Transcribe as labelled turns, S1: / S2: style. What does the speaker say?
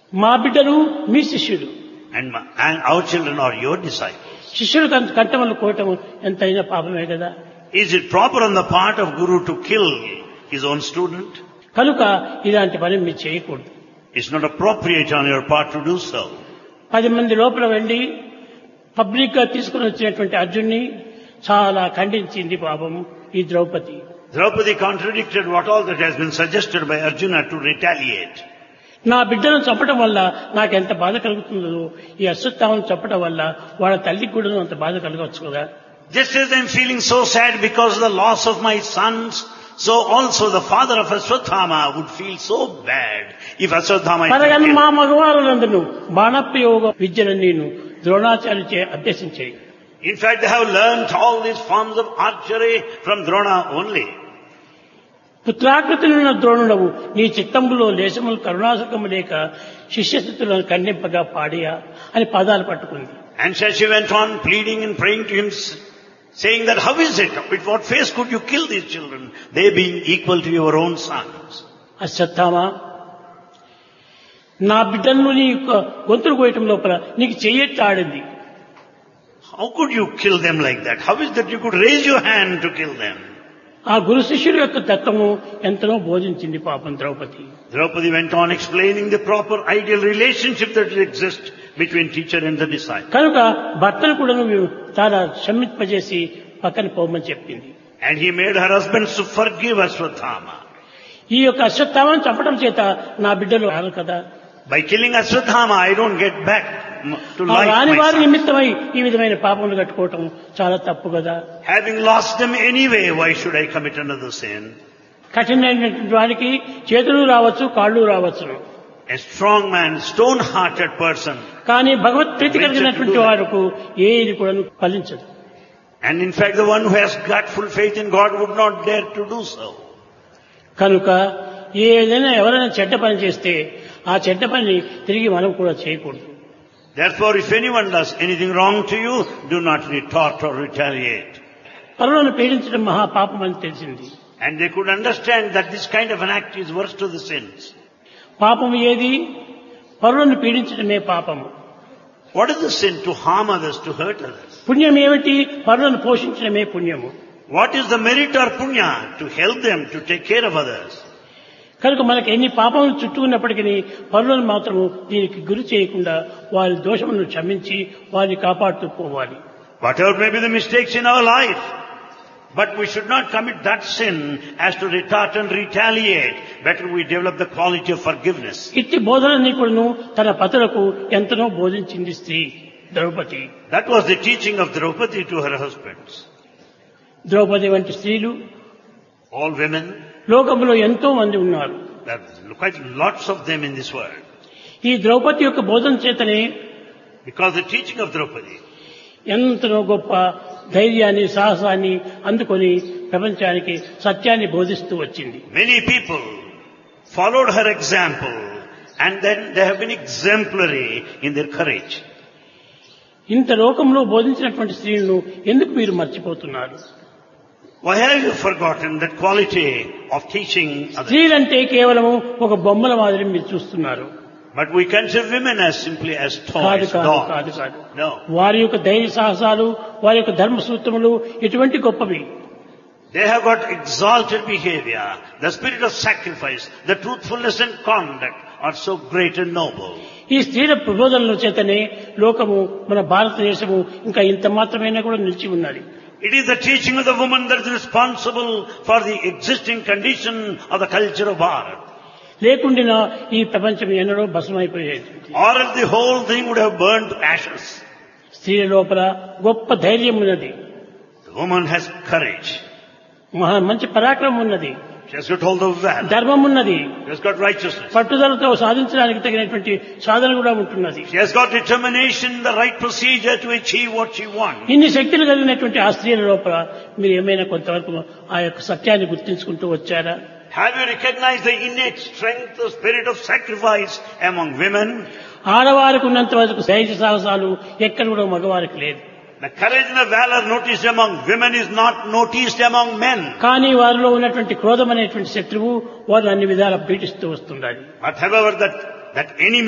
S1: మా బిడ్డలు మీ శిష్యులు.
S2: and our children are your disciples.
S1: శిష్యులు కంఠములు కోయటం ఎంతైనా పాపమే కదా.
S2: Is it proper on the part of Guru to kill his own student?
S1: కనుక ఇలాంటి పని మీరు చేయకూడదు.
S2: It's not appropriate on your part to do so.
S1: 10 మంది లోపల వెళ్లి పబ్లిక్ గా తీసుకుని వచ్చినటువంటి అర్జున్ని చాలా ఖండించింది పాపం ఈ Draupadi.
S2: Draupadi contradicted what all that has been suggested by Arjuna to retaliate.
S1: నా బిడ్డను చంపడం వల్ల నాకు ఎంత బాధ కలుగుతుందో ఈ అశ్వత్థామను చంపడం వల్ల వాళ్ళ తల్లికి కూడా అంత బాధ కలగవచ్చు కదా.
S2: Just as I'm feeling so sad because of the loss of my sons, so also the father of Ashwatthama would feel so bad if Ashwatthama is
S1: పరగన్
S2: killed.
S1: మా మగవారులందరూ బాణప్రయోగ విద్యలన్నీ Dronacharya అభ్యసించాయి.
S2: In fact, they have learnt all these forms of archery from Drona only.
S1: పుత్రాకృతులున్న ద్రోణుడవు నీ చిత్తంబులో లేశములు కరుణాసుకము లేక శిష్యస్థితులను ఖండింపగా పాడియా అని పాదాలు పట్టుకుంది.
S2: And so she went on pleading and praying to him, saying that how is it? With what face could you kill these children, they being equal to your own sons?
S1: Ashwatthama, నా బిడ్డలను నీ యొక్క గొంతులు కోయటం లోపల నీకు చెయ్యెత్తి ఆడింది.
S2: How could you kill them like that? How is that you could raise your hand to kill them?
S1: ఆ గురు శిష్యుడు యొక్క తత్వము ఎంతనో బోధించింది పాపం Draupadi.
S2: Draupadi went on explaining the proper ideal relationship that exists between teacher and the disciple.
S1: కనుక భర్తను కూడా నువ్వు చాలా క్షమింపజేసి పక్కన పోమని చెప్పింది.
S2: And he made her husbands to forgive Ashwatthama.
S1: ఈ యొక్క అశ్వత్థామను చంపడం చేత నా బిడ్డలు రారు కదా.
S2: By killing Ashwatthama, I don't get back to
S1: ఆ
S2: life
S1: రాని
S2: my
S1: వారి
S2: son.
S1: నిమిత్తమై ఈ విధమైన పాపములు కట్టుకోవటం చాలా తప్పు కదా.
S2: Having lost them anyway, why should I commit another sin?
S1: కఠినమైనటువంటి వారికి చేతులు రావచ్చు, కాళ్ళు రావచ్చును.
S2: A strong man, stone-hearted person.
S1: కానీ భగవత్ ప్రీతి కలిగినటువంటి వారికి ఏది కూడా ఫలించదు.
S2: And in fact, the one who has got full faith in God would not dare to do so.
S1: కనుక ఏదైనా ఎవరైనా చెడ్డ పని చేస్తే ఆ చెడ్డ పని తిరిగి మనం కూడా చేయకూడదు.
S2: Therefore, if anyone does anything wrong to you, do not retort or retaliate.
S1: పరులను పీడించడం మహాపాపం అని తెలిసింది.
S2: And they could understand that this kind of an act is worse to the sins.
S1: పాపం ఏది? పరులను పీడించడమే పాపము.
S2: What is the sin? To harm others, to hurt others.
S1: పుణ్యం ఏమిటి? పరులను పోషించడమే పుణ్యము.
S2: What is the merit or punya? To help them, to take care of others.
S1: కనుక మనకు ఎన్ని పాపములు చుట్టుకున్నప్పటికీ పరులను మాత్రము దీనికి గురి చేయకుండా వారి దోషములను క్షమించి వారిని కాపాడుతూ పోవాలి.
S2: Whatever may be the mistakes in our life, but we should not commit that sin as to retort and retaliate. Better we develop the quality of forgiveness.
S1: ఇట్టి బోధనని కూడాను తన పతులకు ఎంతనో బోధించింది స్త్రీ Draupadi.
S2: That was the teaching of Draupadi to her husbands.
S1: Draupadi వంటి స్త్రీలు
S2: All women,
S1: లోకంలో ఎంతో మంది ఉన్నారు.
S2: there are quite lots of them in this world.
S1: ఈ ద్రౌపది యొక్క బోధన చేతనే
S2: Because the teaching of Draupadi,
S1: ఎంతనో గొప్ప ధైర్యాన్ని సాహసాన్ని అందుకొని ప్రపంచానికి సత్యాన్ని బోధిస్తూ వచ్చింది.
S2: many people followed her example and then they have been exemplary in their courage.
S1: ఇంత లోకంలో బోధించినటువంటి స్త్రీలను ఎందుకు మీరు మర్చిపోతున్నారు?
S2: Why have you forgotten that quality of teaching others?
S1: స్త్రీలంటే కేవలము ఒక బొమ్మల మాదిరి మీరు చూస్తున్నారు.
S2: But we consider women as simply as
S1: కాదు
S2: toys,
S1: కాదు
S2: dolls.
S1: కాదు కాదు.
S2: No.
S1: వారి యొక్క ధైర్య సాహసాలు, వారి యొక్క ధర్మ సూత్రములు ఎటువంటి గొప్పవి.
S2: They have got exalted behavior, the spirit of sacrifice, the truthfulness and conduct are so great and noble.
S1: ఈ స్త్రీల ప్రబోధనల చేతనే లోకము మన భారతదేశము ఇంకా ఇంత మాత్రమైనా కూడా నిలిచి ఉన్నది.
S2: It is the teaching of the woman that is responsible for the existing condition of the culture of Bharat.
S1: లేకుండా ఈ ప్రపంచం ఎన్నడో భస్మైపోయేది.
S2: Or else the whole thing would have burned to ashes.
S1: స్త్రీల లోపల గొప్ప ధైర్యం ఉన్నది,
S2: The woman has courage.
S1: మంచి పరాక్రమం ఉన్నది,
S2: She has got hold of valor.
S1: ధర్మం ఉన్నది,
S2: She has got righteousness.
S1: పట్టుదలతో సాధించడానికి తగినటువంటి సాధన కూడా ఉంటున్నది.
S2: She has got determination, the right procedure to achieve what she wants.
S1: ఇన్ని శక్తులు కలిగినటువంటి ఆ స్త్రీల లోపల మీరు ఏమైనా కొంతవరకు ఆ యొక్క సత్యాన్ని గుర్తించుకుంటూ వచ్చారా?
S2: Have you recognized the innate strength, the spirit of sacrifice among women?
S1: ఆడవారికి ఉన్నంత వరకు ధైర్య సాహసాలు ఎక్కడ కూడా మగవారికి లేదు.
S2: The courage and the valor noticed among women is not noticed among men.
S1: కానీ వారిలో ఉన్నటువంటి క్రోధం అనేటువంటి శత్రువు వారిని అన్ని విధాలా పీడిస్తూ వస్తున్నది.
S2: But however that enemy